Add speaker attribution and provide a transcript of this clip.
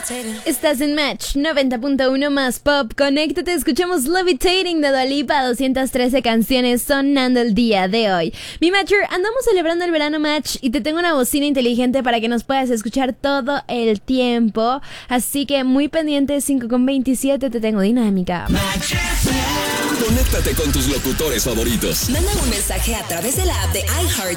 Speaker 1: Estás en Match 90.1 más pop. Conéctate, escuchamos Levitating de Dua Lipa. 213 canciones sonando el día de hoy. Mi Matcher, andamos celebrando el verano, Match, y te tengo una bocina inteligente para que nos puedas escuchar todo el tiempo. Así que muy pendiente, 5:27, te tengo dinámica.
Speaker 2: Conéctate con tus locutores favoritos.
Speaker 3: Manda un mensaje a través de la app de iHeart